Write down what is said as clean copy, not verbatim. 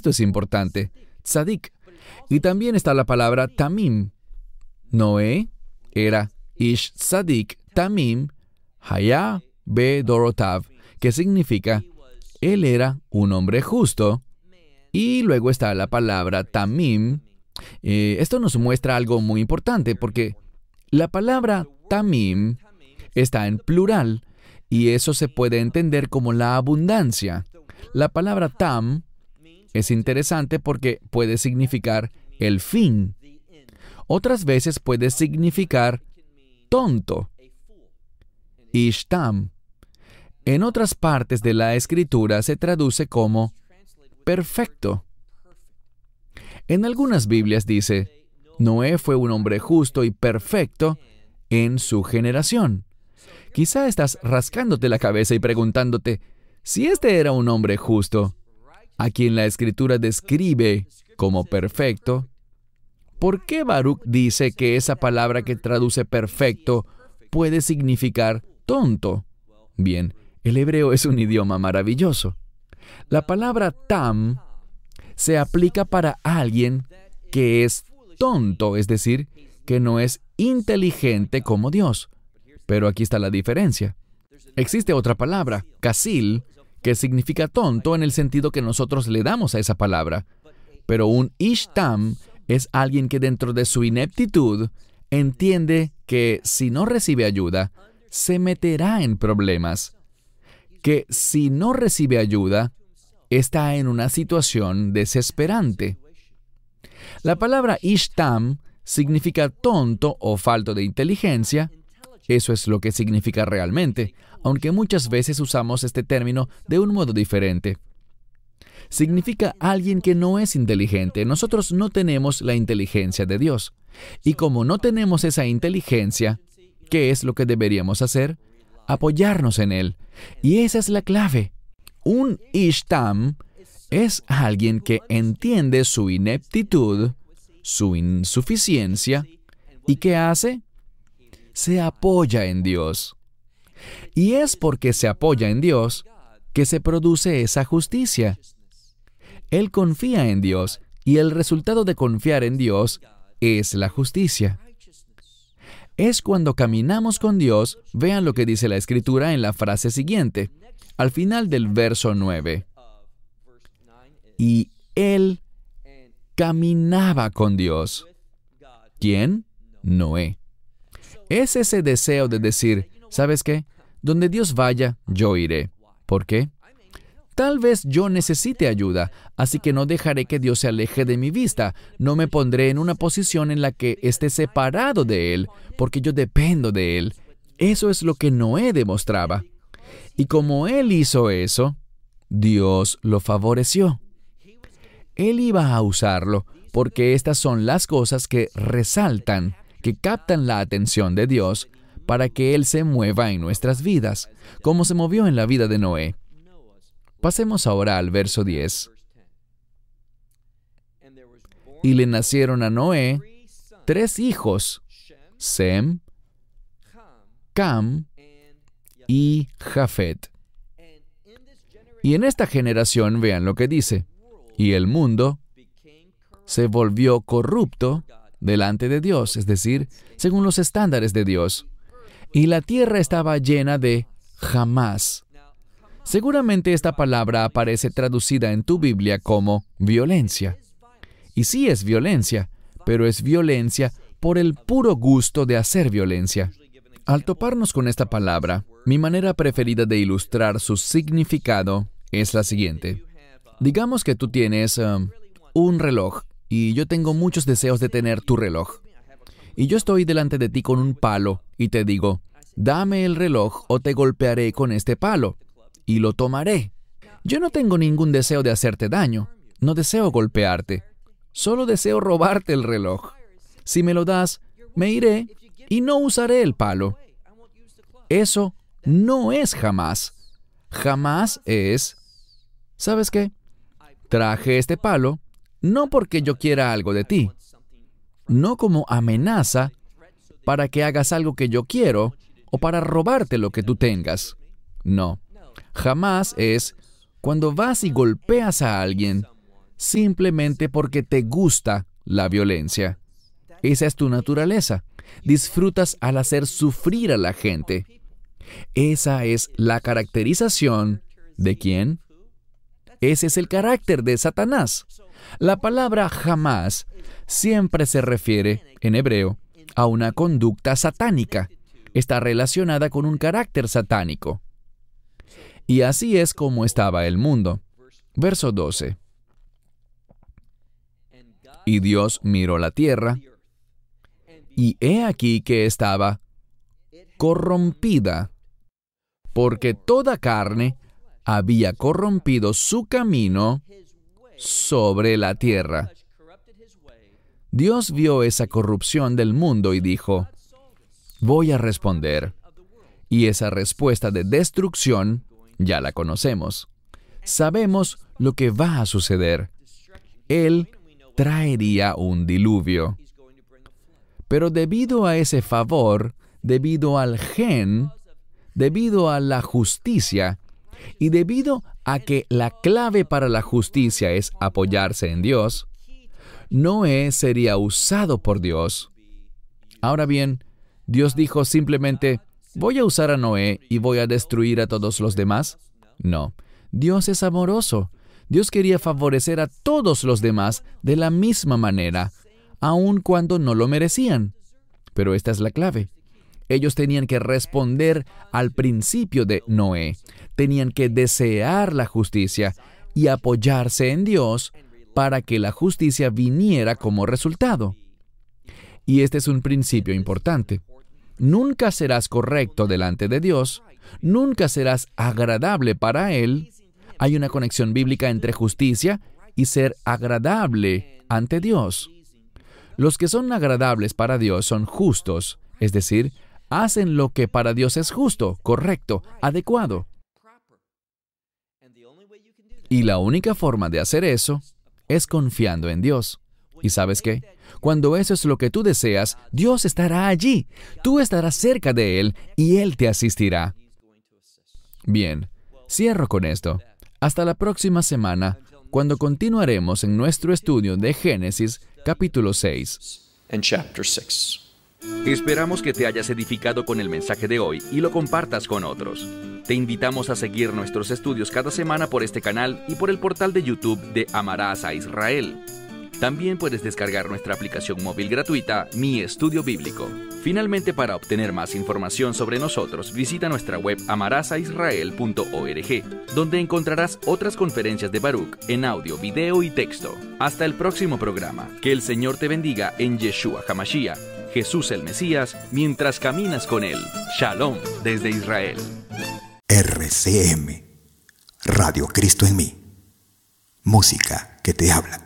esto es importante, tzadik. Y también está la palabra tamim. Noé era ish tzadik tamim haya be dorotav, que significa, él era un hombre justo. Y luego está la palabra tamim. Esto nos muestra algo muy importante, porque la palabra tamim está en plural, y eso se puede entender como la abundancia. La palabra tam es interesante porque puede significar el fin. Otras veces puede significar tonto, ishtam. En otras partes de la Escritura se traduce como perfecto. En algunas Biblias dice, Noé fue un hombre justo y perfecto en su generación. Quizá estás rascándote la cabeza y preguntándote, si este era un hombre justo, a quien la Escritura describe como perfecto, ¿por qué Baruch dice que esa palabra que traduce perfecto puede significar tonto? Bien, el hebreo es un idioma maravilloso. La palabra tam se aplica para alguien que es tonto, es decir, que no es inteligente como Dios. Pero aquí está la diferencia. Existe otra palabra, kasil, que significa tonto en el sentido que nosotros le damos a esa palabra. Pero un ishtam es alguien que dentro de su ineptitud entiende que si no recibe ayuda, se meterá en problemas. Que si no recibe ayuda, está en una situación desesperante. La palabra ishtam significa tonto o falto de inteligencia. Eso es lo que significa realmente, aunque muchas veces usamos este término de un modo diferente. Significa alguien que no es inteligente. Nosotros no tenemos la inteligencia de Dios. Y como no tenemos esa inteligencia, ¿qué es lo que deberíamos hacer? Apoyarnos en Él. Y esa es la clave. Un ishtam es alguien que entiende su ineptitud, su insuficiencia, ¿y qué hace? Se apoya en Dios. Y es porque se apoya en Dios que se produce esa justicia. Él confía en Dios, y el resultado de confiar en Dios es la justicia. Es cuando caminamos con Dios, vean lo que dice la Escritura en la frase siguiente, al final del verso 9. Y él caminaba con Dios. ¿Quién? Noé. Es ese deseo de decir, ¿sabes qué? Donde Dios vaya, yo iré. ¿Por qué? Tal vez yo necesite ayuda, así que no dejaré que Dios se aleje de mi vista. No me pondré en una posición en la que esté separado de Él, porque yo dependo de Él. Eso es lo que Noé demostraba. Y como él hizo eso, Dios lo favoreció. Él iba a usarlo, porque estas son las cosas que resaltan, que captan la atención de Dios, para que Él se mueva en nuestras vidas, como se movió en la vida de Noé. Pasemos ahora al verso 10. Y le nacieron a Noé 3 hijos, Sem, Cam y Jafet. Y en esta generación, vean lo que dice, y el mundo se volvió corrupto delante de Dios, es decir, según los estándares de Dios. Y la tierra estaba llena de jamás. Seguramente esta palabra aparece traducida en tu Biblia como violencia. Y sí es violencia, pero es violencia por el puro gusto de hacer violencia. Al toparnos con esta palabra, mi manera preferida de ilustrar su significado es la siguiente. Digamos que tú tienes un reloj y yo tengo muchos deseos de tener tu reloj. Y yo estoy delante de ti con un palo y te digo, dame el reloj o te golpearé con este palo. Y lo tomaré. Yo no tengo ningún deseo de hacerte daño. No deseo golpearte. Solo deseo robarte el reloj. Si me lo das, me iré y no usaré el palo. Eso no es jamás. Jamás es, ¿sabes qué? Traje este palo no porque yo quiera algo de ti, no como amenaza para que hagas algo que yo quiero o para robarte lo que tú tengas. No. Jamás es cuando vas y golpeas a alguien simplemente porque te gusta la violencia. Esa es tu naturaleza. Disfrutas al hacer sufrir a la gente. Esa es la caracterización ¿de quién? Ese es el carácter de Satanás. La palabra jamás siempre se refiere, en hebreo, a una conducta satánica. Está relacionada con un carácter satánico. Y así es como estaba el mundo. Verso 12. Y Dios miró la tierra, y he aquí que estaba corrompida, porque toda carne había corrompido su camino sobre la tierra. Dios vio esa corrupción del mundo y dijo, voy a responder. Y esa respuesta de destrucción ya la conocemos. Sabemos lo que va a suceder. Él traería un diluvio. Pero debido a ese favor, debido al gen, debido a la justicia, y debido a que la clave para la justicia es apoyarse en Dios, Noé sería usado por Dios. Ahora bien, Dios dijo simplemente, ¿voy a usar a Noé y voy a destruir a todos los demás? No, Dios es amoroso. Dios quería favorecer a todos los demás de la misma manera, aun cuando no lo merecían. Pero esta es la clave. Ellos tenían que responder al principio de Noé. Tenían que desear la justicia y apoyarse en Dios para que la justicia viniera como resultado. Y este es un principio importante. Nunca serás correcto delante de Dios. Nunca serás agradable para Él. Hay una conexión bíblica entre justicia y ser agradable ante Dios. Los que son agradables para Dios son justos, es decir, hacen lo que para Dios es justo, correcto, adecuado. Y la única forma de hacer eso es confiando en Dios. ¿Y sabes qué? Cuando eso es lo que tú deseas, Dios estará allí. Tú estarás cerca de Él y Él te asistirá. Bien, cierro con esto. Hasta la próxima semana, cuando continuaremos en nuestro estudio de Génesis, capítulo 6. Esperamos que te hayas edificado con el mensaje de hoy y lo compartas con otros. Te invitamos a seguir nuestros estudios cada semana por este canal y por el portal de YouTube de Amarás a Israel. También puedes descargar nuestra aplicación móvil gratuita, Mi Estudio Bíblico. Finalmente, para obtener más información sobre nosotros, visita nuestra web amarasaisrael.org, donde encontrarás otras conferencias de Baruch en audio, video y texto. Hasta el próximo programa. Que el Señor te bendiga en Yeshua HaMashiach, Jesús el Mesías, mientras caminas con Él. Shalom desde Israel. RCM, Radio Cristo en mí. Música que te habla.